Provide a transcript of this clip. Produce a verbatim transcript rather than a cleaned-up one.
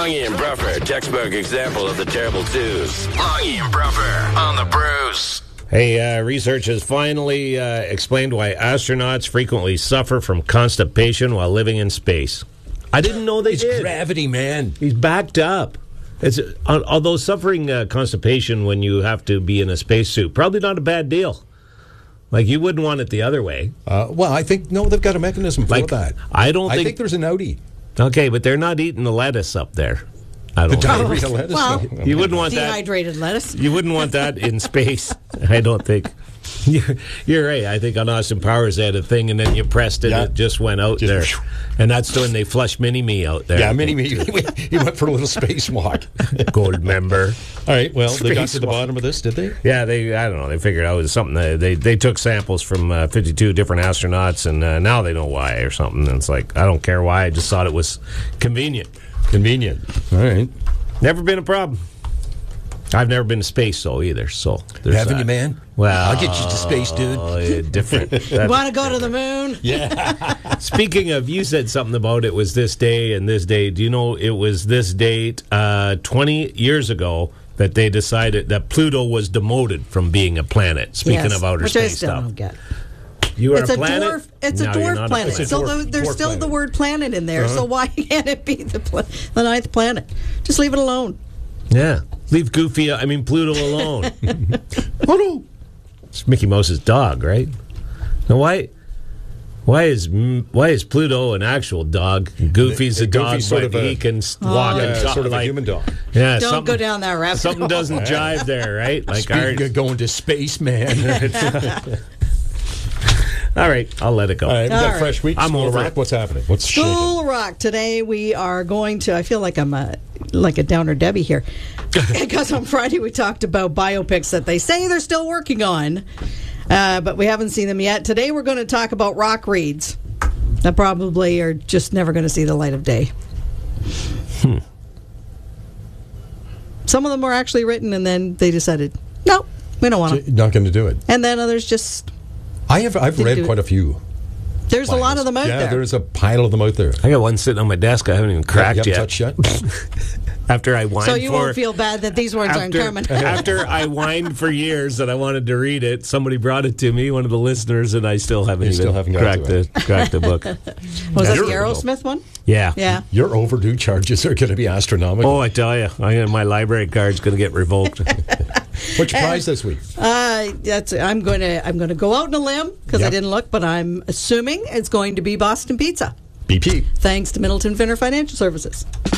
Longy and Bruffer, textbook example of the terrible twos. Longy and Bruffer on the Bruce. Hey, uh, research has finally uh, explained why astronauts frequently suffer from constipation while living in space. I didn't know they It's did. gravity, man. He's backed up. It's uh, although suffering uh, constipation when you have to be in a spacesuit, probably not a bad deal. Like, you wouldn't want it the other way. Uh, well, I think, no, they've got a mechanism for Like, that. I don't I think... think there's an outie. Okay, but they're not eating the lettuce up there. I The don't think. diarrhea lettuce. Well, You wouldn't want that. Dehydrated lettuce. You wouldn't want that in space. I don't think. You're, you're right. I think on Austin Powers they had a thing, and then you pressed it, Yeah. it just went out Just- there. And that's when they flushed Mini-Me out there. Yeah, mini me. He went for a little spacewalk. Gold member. All right, well, they got to the Spacewalk. bottom of this, did they? Yeah, they. I don't know. They figured out it was something. That they they took samples from uh, fifty-two different astronauts, and uh, now they know why or something. And it's like, I don't care why. I just thought it was convenient. Convenient. All right. Never been a problem. I've never been to space, though, either. So there's Haven't that. you, man? Well, I'll get you to space, dude. uh, different. That- Want to go to the moon? Yeah. Speaking of, you said something about it was this day and this day. Do you know it was this date uh, twenty years ago that they decided that Pluto was demoted from being a planet? Speaking Yes, of outer which I space still stuff. don't get. You are It's a a planet? dwarf. It's No, a you're dwarf not a planet. It's a So dwarf- the, there's dwarf still the planet. word planet in there. Uh-huh. So why can't it be the pla- the ninth planet? Just leave it alone. Yeah. Leave Goofy, I mean Pluto alone. Pluto. It's Mickey Mouse's dog, right? Now why why is why is Pluto an actual dog? Goofy's a dog, Goofy's sort but of a- he can s- walk Yeah, and talk sort of like, a human dog. Yeah, Don't something- go down that rabbit Something hole. doesn't jive there, right? Like Speaking our, of going to space, man. all right, I'll let it go. All right, we All got right. fresh week. I'm School over Rock. it. What's happening? What's shaking? School Rock. Today we are going to, I feel like I'm a, like a downer Debbie here. Because on Friday we talked about biopics that they say they're still working on, uh, but we haven't seen them yet. Today we're going to talk about rock reads that probably are just never going to see the light of day. Hmm. Some of them were actually written and then they decided, no, we don't want them. Not going to do it. And then others just, I have. I've Didn't read do it. quite a few. there's a lot of them out yeah, there. there's a pile of them out there. I got one sitting on my desk I haven't even cracked Yep, yet. touch shut. After I whined So you for won't feel bad that these ones aren't after, coming. after I whined for years that I wanted to read it, somebody brought it to me, one of the listeners, and I still haven't You even still haven't got cracked to the it. cracked the book. Was that the You're- Aerosmith one? Yeah. Yeah. Your overdue charges are going to be astronomical. Oh, I tell you, I, my library card's going to get revoked. What's your prize this week? Uh, that's I'm going to I'm going to go out on a limb because I Yep. didn't look, but I'm assuming it's going to be Boston Pizza, B P. thanks to Middleton Finner Financial Services.